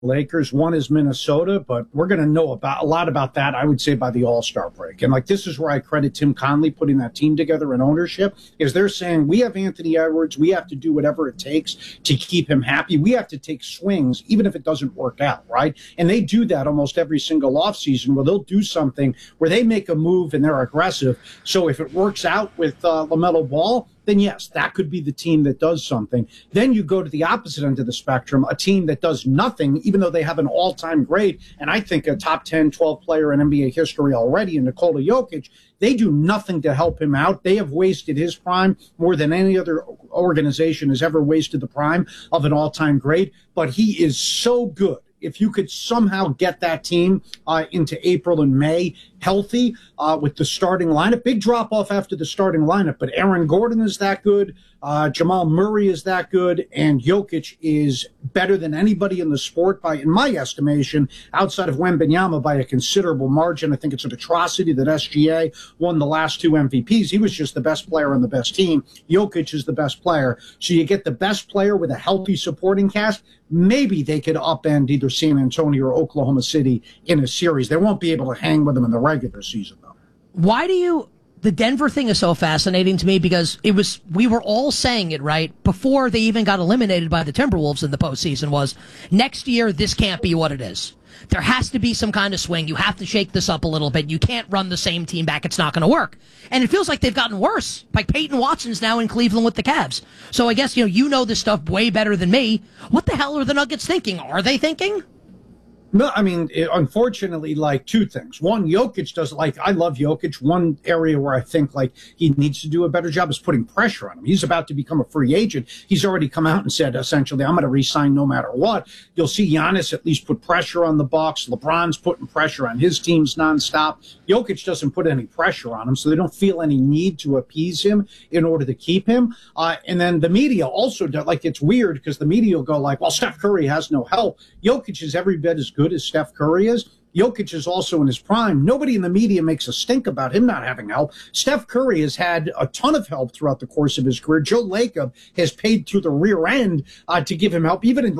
Lakers, one is Minnesota, but we're going to know a lot about that, I would say, by the All-Star break. And this is where I credit Tim Connelly putting that team together in ownership, is they're saying, we have Anthony Edwards, we have to do whatever it takes to keep him happy. We have to take swings, even if it doesn't work out, right? And they do that almost every single offseason, where they'll do something where they make a move and they're aggressive. So if it works out with LaMelo Ball, then yes, that could be the team that does something. Then you go to the opposite end of the spectrum, a team that does nothing, even though they have an all-time great, and I think a top 10, 12 player in NBA history already, in Nikola Jokic. They do nothing to help him out. They have wasted his prime more than any other organization has ever wasted the prime of an all-time great, but he is so good. If you could somehow get that team into April and May healthy with the starting lineup, big drop off after the starting lineup, but Aaron Gordon is that good. Jamal Murray is that good, and Jokic is better than anybody in the sport in my estimation, outside of Wembanyama by a considerable margin. I think it's an atrocity that SGA won the last two MVPs. He was just the best player on the best team. Jokic is the best player. So you get the best player with a healthy supporting cast. Maybe they could upend either San Antonio or Oklahoma City in a series. They won't be able to hang with them in the regular season, though. The Denver thing is so fascinating to me because we were all saying it, right, before they even got eliminated by the Timberwolves in the postseason, was next year, this can't be what it is. There has to be some kind of swing. You have to shake this up a little bit. You can't run the same team back. It's not going to work. And it feels like they've gotten worse. Like Peyton Watson's now in Cleveland with the Cavs. So I guess, you know this stuff way better than me. What the hell are the Nuggets thinking? Are they thinking? No, I mean, unfortunately, two things. One, Jokic does, I love Jokic. One area where I think, he needs to do a better job is putting pressure on him. He's about to become a free agent. He's already come out and said, essentially, I'm going to re-sign no matter what. You'll see Giannis at least put pressure on the Bucks. LeBron's putting pressure on his teams nonstop. Jokic doesn't put any pressure on him, so they don't feel any need to appease him in order to keep him. And then the media also, it's weird because the media will go well, Steph Curry has no help. Jokic is every bit as good as Steph Curry is. Jokic is also in his prime. Nobody in the media makes a stink about him not having help. Steph Curry has had a ton of help throughout the course of his career. Joe Lacob has paid through the rear end to give him help. Even in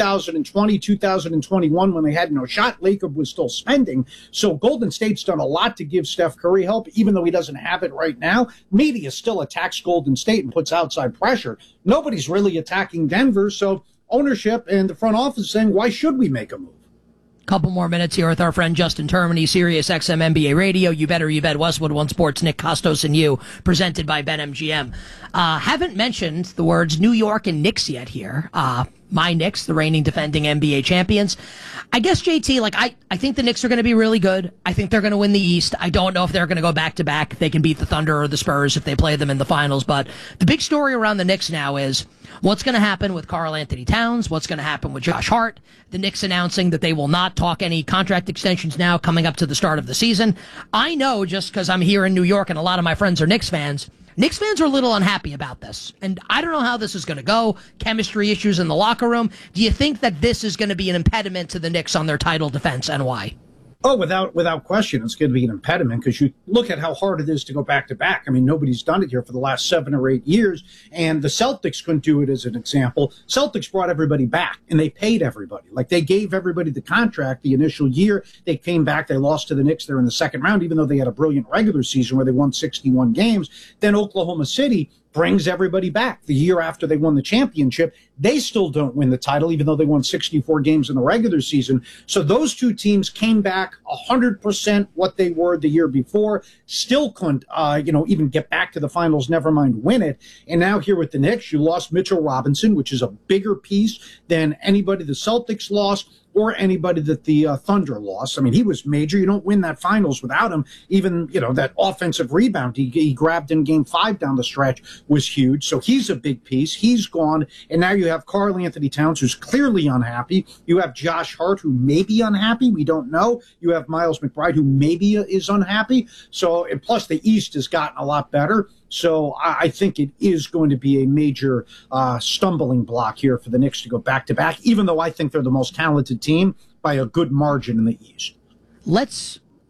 2020, 2021, when they had no shot, Lacob was still spending. So Golden State's done a lot to give Steph Curry help, even though he doesn't have it right now. Media still attacks Golden State and puts outside pressure. Nobody's really attacking Denver. So ownership and the front office is saying, why should we make a move? Couple more minutes here with our friend Justin Termini, Sirius XM NBA Radio. You Better You Bet, Westwood One Sports, Nick Costos and you, presented by BetMGM. Haven't mentioned the words New York and Knicks yet here. My Knicks, the reigning defending NBA champions. I guess, JT, I think the Knicks are going to be really good. I think they're going to win the East. I don't know if they're going to go back-to-back. They can beat the Thunder or the Spurs if they play them in the finals. But the big story around the Knicks now is what's going to happen with Karl Anthony Towns, what's going to happen with Josh Hart, the Knicks announcing that they will not talk any contract extensions now coming up to the start of the season. I know, just because I'm here in New York and a lot of my friends are Knicks fans are a little unhappy about this. And I don't know how this is going to go. Chemistry issues in the locker room. Do you think that this is going to be an impediment to the Knicks on their title defense, and why? Oh, without question, it's going to be an impediment because you look at how hard it is to go back to back. I mean, nobody's done it here for the last 7 or 8 years, and the Celtics couldn't do it as an example. Celtics brought everybody back, and they paid everybody. They gave everybody the contract the initial year. They came back. They lost to the Knicks. They're in the second round, even though they had a brilliant regular season where they won 61 games. Then Oklahoma City brings everybody back. The year after they won the championship, they still don't win the title, even though they won 64 games in the regular season. So those two teams came back 100% what they were the year before, still couldn't, even get back to the finals, never mind win it. And now here with the Knicks, you lost Mitchell Robinson, which is a bigger piece than anybody the Celtics lost or anybody that the Thunder lost. I mean, he was major. You don't win that finals without him. Even, that offensive rebound he grabbed in Game 5 down the stretch was huge. So he's a big piece. He's gone. And now you have Karl Anthony Towns, who's clearly unhappy. You have Josh Hart, who may be unhappy. We don't know. You have Miles McBride, who maybe is unhappy. So, and plus the East has gotten a lot better. So I think it is going to be a major stumbling block here for the Knicks to go back-to-back, even though I think they're the most talented team by a good margin in the East. Let's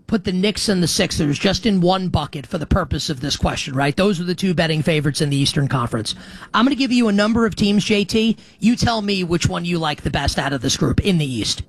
put the Knicks and the Sixers just in one bucket for the purpose of this question, right? Those are the two betting favorites in the Eastern Conference. I'm going to give you a number of teams, JT. You tell me which one you like the best out of this group in the East.